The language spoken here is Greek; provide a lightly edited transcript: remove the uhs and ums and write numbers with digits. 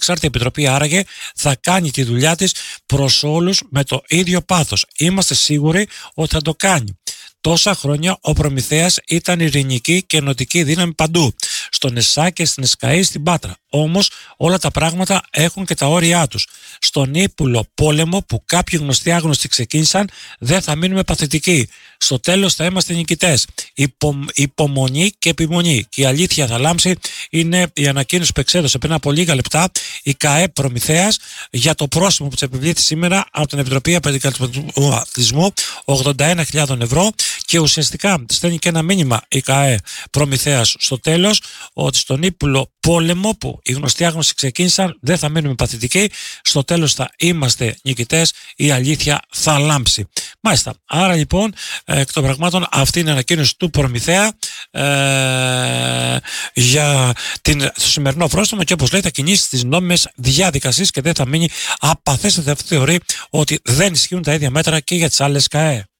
Ανεξάρτητη Επιτροπή άραγε θα κάνει τη δουλειά της προς όλους με το ίδιο πάθος. Είμαστε σίγουροι ότι θα το κάνει. Τόσα χρόνια ο Προμηθέας ήταν ειρηνική και ενωτική δύναμη παντού. Στον ΕΣΑ και στην ΕΣΚΑΗ στην Πάτρα. Όμως όλα τα πράγματα έχουν και τα όρια τους. Στον ύπουλο πόλεμο που κάποιοι γνωστοί άγνωστοι ξεκίνησαν, δεν θα μείνουμε παθητικοί. Στο τέλος θα είμαστε νικητές. Υπομονή και επιμονή. Και η αλήθεια θα λάμψει. Είναι η ανακοίνωση που εξέδωσε πριν από λίγα λεπτά η ΚΑΕ Προμηθέας για το πρόστιμο που της επιβλήθη σήμερα από την Επιτροπή Απεντικαλισμού 81.000 ευρώ. Και ουσιαστικά στέλνει και ένα μήνυμα η ΚΑΕ Προμηθέας στο τέλος ότι στον ύπουλο πόλεμο που οι γνωστοί άγνωστοι ξεκίνησαν, δεν θα μείνουμε παθητικοί. Στο τέλος θα είμαστε νικητές. Η αλήθεια θα λάμψει. Μάλιστα. Άρα λοιπόν, εκ των πραγμάτων, αυτή είναι η ανακοίνωση του Προμηθέα για το σημερινό πρόστιμο και όπως λέει θα κινήσει τις νόμιμες διαδικασίες και δεν θα μείνει απαθές. Θα θεωρεί ότι δεν ισχύουν τα ίδια μέτρα και για τις άλλες ΚΑΕ.